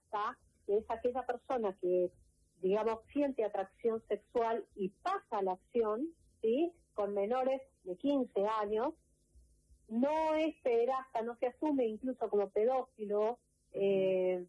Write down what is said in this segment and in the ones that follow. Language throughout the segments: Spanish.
pedasta, que es aquella persona que, digamos, siente atracción sexual y pasa a la acción, ¿sí?, con menores de 15 años, no es pederasta, no se asume incluso como pedófilo de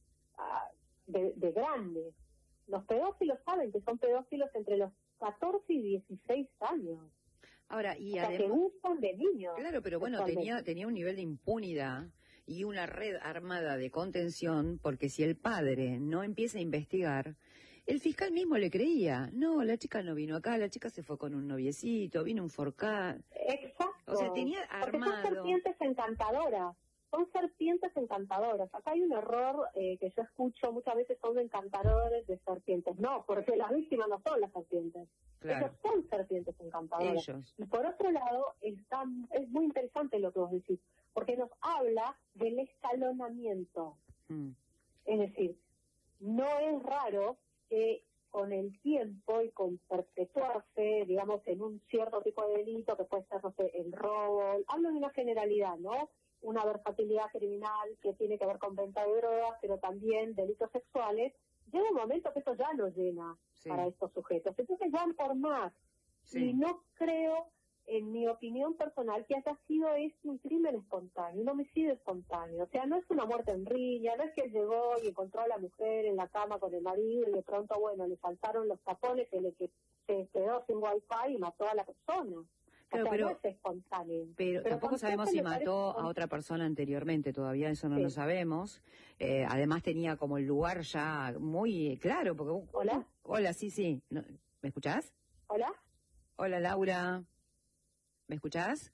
grande. Los pedófilos saben que son pedófilos entre los 14 y 16 años. Ahora, y o sea, además, que gustan de niños. Claro, pero bueno, tenía un nivel de impunidad y una red armada de contención, porque si el padre no empieza a investigar, el fiscal mismo le creía. No, la chica no vino acá, la chica se fue con un noviecito, vino un forcat. Exacto. O sea, tenía armado. Porque son serpientes encantadoras. Son serpientes encantadoras. Acá hay un error que yo escucho muchas veces, son encantadores de serpientes. No, porque las víctimas no son las serpientes. Claro. Ellos son serpientes encantadoras. Ellos. Y por otro lado, es muy interesante lo que vos decís, porque nos habla del escalonamiento. Es decir, no es raro que con el tiempo y con perpetuarse, digamos, en un cierto tipo de delito, que puede ser, no sé, el robo, hablo de una generalidad, ¿no?, una versatilidad criminal que tiene que ver con venta de drogas, pero también delitos sexuales, llega un momento que esto ya no llena para estos sujetos. Entonces van por más. Y no creo, en mi opinión personal, que haya sido un crimen espontáneo, un homicidio espontáneo. O sea, no es una muerte en riña, no es que llegó y encontró a la mujer en la cama con el marido y de pronto, bueno, le saltaron los tapones, que se quedó sin wifi y mató a la persona. Claro, o sea, no es espontáneo. Pero tampoco sabemos si mató a otra persona anteriormente, todavía eso no lo sabemos. Además tenía como el lugar ya muy claro, porque... ¿Hola? Hola, sí. No, ¿me escuchás? ¿Hola? Hola, Laura. ¿Me escuchás?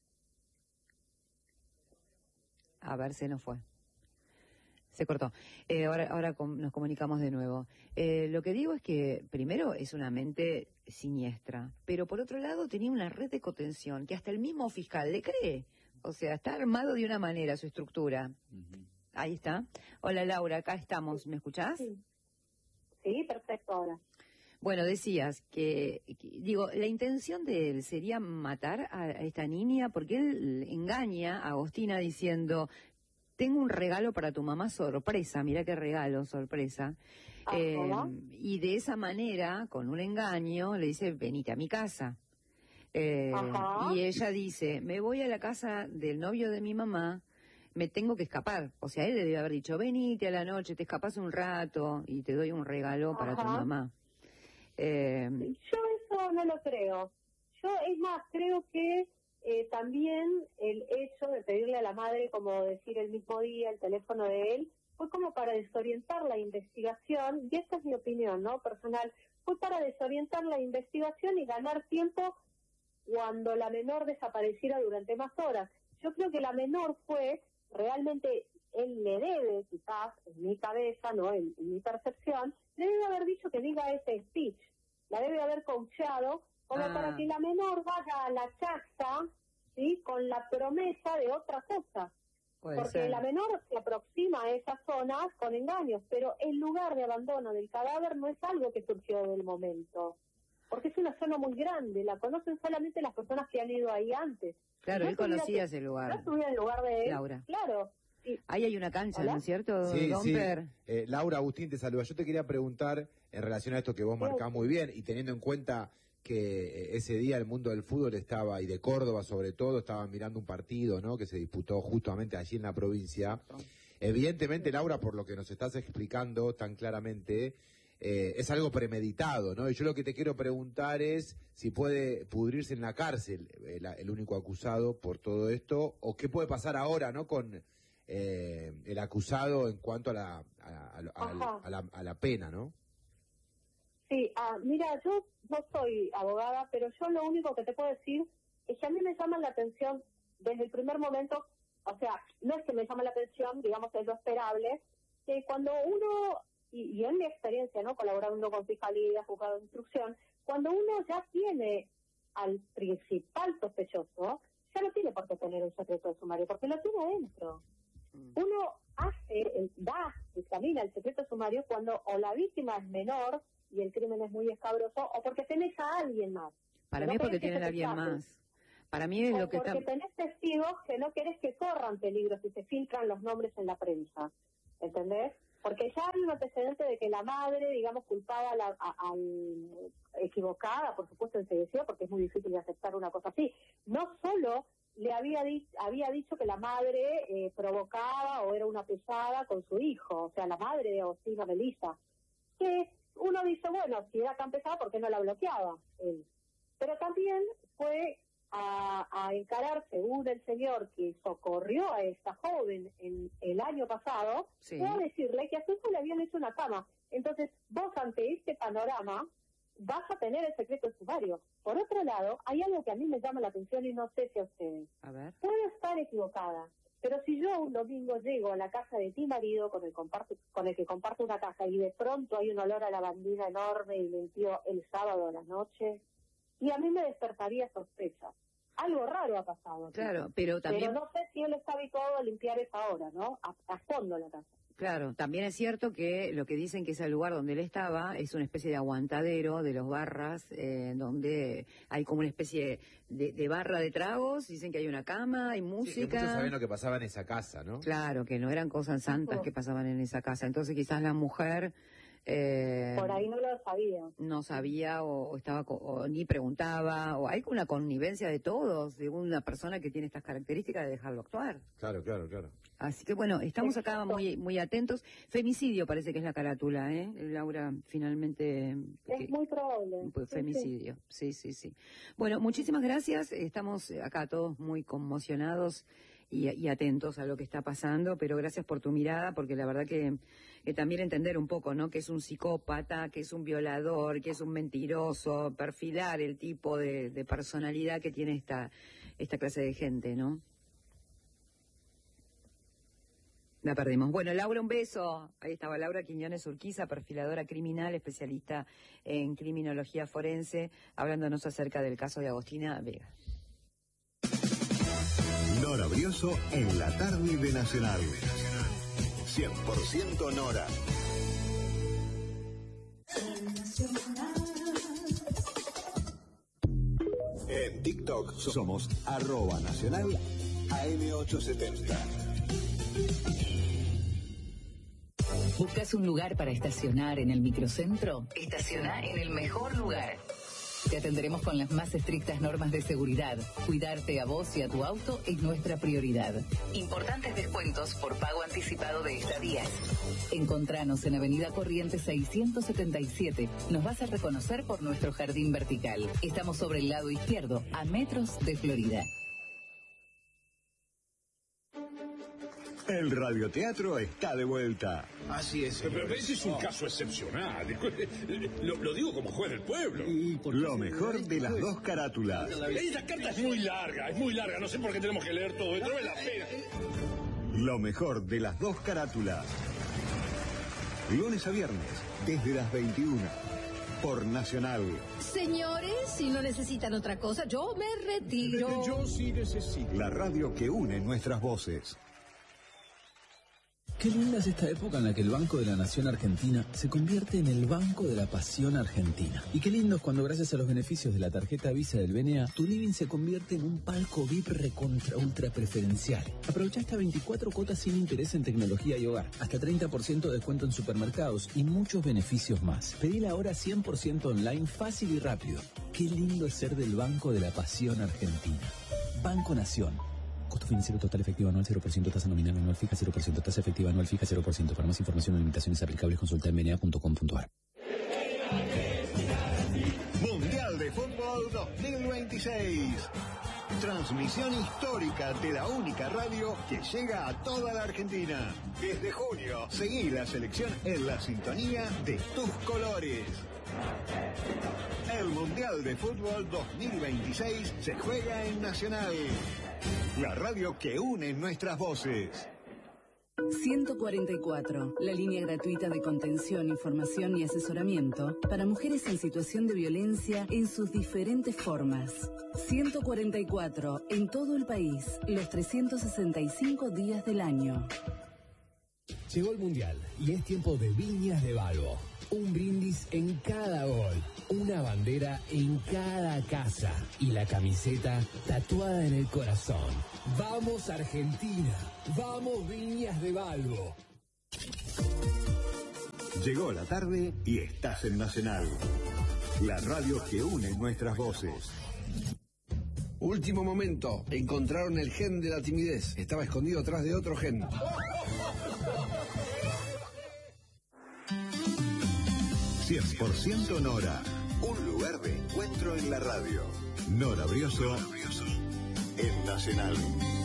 A ver, se nos fue. Se cortó. Ahora nos comunicamos de nuevo. Lo que digo es que, primero, es una mente siniestra, pero por otro lado tenía una red de contención que hasta el mismo fiscal le cree. O sea, está armado de una manera su estructura. Ahí está. Hola, Laura, acá estamos. ¿Me escuchás? Sí, perfecto ahora. Bueno, decías digo, la intención de él sería matar a esta niña, porque él engaña a Agostina diciendo: tengo un regalo para tu mamá, sorpresa, mira qué regalo, sorpresa. Y de esa manera, con un engaño, le dice: venite a mi casa. Y ella dice: me voy a la casa del novio de mi mamá, me tengo que escapar. O sea, él le debe haber dicho: venite a la noche, te escapas un rato y te doy un regalo para tu mamá. Yo eso no lo creo. Yo, es más, creo que también el hecho de pedirle a la madre, como decir el mismo día, el teléfono de él, fue como para desorientar la investigación, y esta es mi opinión, ¿no?, personal, fue para desorientar la investigación y ganar tiempo cuando la menor desapareciera durante más horas. Yo creo que la menor fue, realmente, él le debe, quizás, en mi cabeza, ¿no?, en mi percepción, le debe haber dicho que diga ese speech, la debe haber coachado, como para que la menor vaya a la casa, ¿sí?, con la promesa de otra cosa. Porque la menor se aproxima a esas zonas con engaños, pero el lugar de abandono del cadáver no es algo que surgió del momento, porque es una zona muy grande, la conocen solamente las personas que han ido ahí antes. Claro, él conocía ese lugar. No estuviera en el lugar de él, Laura. Claro. Ahí hay una cancha, ¿no es cierto, Sí. Laura, Agustín te saluda. Yo te quería preguntar, en relación a esto que vos marcás muy bien, y teniendo en cuenta que ese día el mundo del fútbol estaba, y de Córdoba sobre todo, estaban mirando un partido, ¿no?, que se disputó justamente allí en la provincia. Evidentemente, Laura, por lo que nos estás explicando tan claramente, es algo premeditado, ¿no? Y yo lo que te quiero preguntar es si puede pudrirse en la cárcel el único acusado por todo esto, o qué puede pasar ahora, ¿no?, con el acusado en cuanto a la pena, ¿no? Sí, mira, yo no soy abogada, pero yo lo único que te puedo decir es que a mí me llama la atención desde el primer momento, o sea, no es que me llama la atención, digamos, es lo esperable, que cuando uno, y en mi experiencia, ¿no?, colaborando con fiscalía, juzgado de instrucción, cuando uno ya tiene al principal sospechoso, ya no tiene por qué tener un secreto de sumario, porque lo tiene adentro. Uno dictamina el secreto sumario cuando o la víctima es menor y el crimen es muy escabroso, o porque tenés a alguien más. Para mí es porque tienen a alguien más. Para mí es lo que está... porque tenés testigos que no querés que corran peligro si se filtran los nombres en la prensa. ¿Entendés? Porque ya hay un antecedente de que la madre, digamos, culpaba equivocada, por supuesto, ensegueció, porque es muy difícil de aceptar una cosa así. No solo le había dicho que la madre provocaba o era una pesada con su hijo, o sea, la madre de Agostina Melissa, que uno dice, bueno, si era tan pesada, ¿por qué no la bloqueaba él? Pero también fue a encarar, según el señor que socorrió a esta joven en el año pasado, sí, fue a decirle que a su hijo le habían hecho una cama. Entonces, vos ante este panorama vas a tener el secreto de sumario. Por otro lado, hay algo que a mí me llama la atención y no sé si a ustedes. A ver. Puedo estar equivocada, pero si yo un domingo llego a la casa de mi marido con el que comparto una casa y de pronto hay un olor a lavandina enorme y limpió el sábado a la noche, y a mí me despertaría sospecha. Algo raro ha pasado. Claro, pero también... Pero no sé si él está habituado a limpiar esa hora, ¿no? A fondo la casa. Claro, también es cierto que lo que dicen que es el lugar donde él estaba es una especie de aguantadero de los barras, donde hay como una especie de barra de tragos, dicen que hay una cama, hay música. Sí, que muchos saben lo que pasaba en esa casa, ¿no? Claro, que no eran cosas santas que pasaban en esa casa. Entonces quizás la mujer... por ahí no lo sabía. No sabía o estaba o ni preguntaba, o hay una connivencia de todos, de una persona que tiene estas características de dejarlo actuar. Claro. Así que bueno, estamos acá muy atentos. Femicidio parece que es la carátula, Laura, finalmente. Es muy probable. Femicidio, sí. Bueno, muchísimas gracias. Estamos acá todos muy conmocionados y atentos a lo que está pasando, pero gracias por tu mirada, porque la verdad que también entender un poco, ¿no? Que es un psicópata, que es un violador, que es un mentiroso, perfilar el tipo de personalidad que tiene esta clase de gente, ¿no? La perdimos. Bueno, Laura, un beso. Ahí estaba Laura Quiñones Urquiza, perfiladora criminal, especialista en criminología forense, hablándonos acerca del caso de Agostina Vega. Nora Brioso en la tarde de Nacional. 100% Nora. En TikTok somos @nacional AM870. ¿Buscas un lugar para estacionar en el microcentro? Estaciona en el mejor lugar. Te atenderemos con las más estrictas normas de seguridad. Cuidarte a vos y a tu auto es nuestra prioridad. Importantes descuentos por pago anticipado de estadías. Encontranos en Avenida Corrientes 677. Nos vas a reconocer por nuestro jardín vertical. Estamos sobre el lado izquierdo, a metros de Florida. El radioteatro está de vuelta. Así es. Pero ese es un caso excepcional. Lo digo como juez del pueblo. Lo mejor de las dos carátulas. Esta carta es muy larga. No sé por qué tenemos que leer todo esto. No vale la pena. Lo mejor de las dos carátulas. Lunes a viernes, desde las 21. Por Nacional. Señores, si no necesitan otra cosa, yo me retiro. Yo sí necesito. La radio que une nuestras voces. Qué linda es esta época en la que el Banco de la Nación Argentina se convierte en el Banco de la Pasión Argentina. Y qué lindo es cuando, gracias a los beneficios de la tarjeta Visa del BNA, tu living se convierte en un palco VIP recontra ultra preferencial. Aprovecha hasta 24 cuotas sin interés en tecnología y hogar, hasta 30% de descuento en supermercados y muchos beneficios más. Pedila ahora 100% online, fácil y rápido. Qué lindo es ser del Banco de la Pasión Argentina. Banco Nación. Costo financiero total efectivo anual 0%, tasa nominal anual fija 0%, tasa efectiva anual fija 0%. Para más información o limitaciones aplicables consulta en bna.com.ar. Mundial de Fútbol 2026. Transmisión histórica de la única radio que llega a toda la Argentina. Desde junio, seguí la selección en la sintonía de tus colores. El Mundial de Fútbol 2026 se juega en Nacional. La radio que une nuestras voces. 144, la línea gratuita de contención, información y asesoramiento para mujeres en situación de violencia en sus diferentes formas. 144, en todo el país, los 365 días del año. Llegó el Mundial y es tiempo de Viñas de Balbo. Un brindis en cada gol, una bandera en cada casa y la camiseta tatuada en el corazón. ¡Vamos Argentina! ¡Vamos Viñas de Balbo! Llegó la tarde y estás en Nacional. La radio que une nuestras voces. Último momento. Encontraron el gen de la timidez. Estaba escondido atrás de otro gen. 100% Nora. Un lugar de encuentro en la radio. Nora Brioso. En Nacional.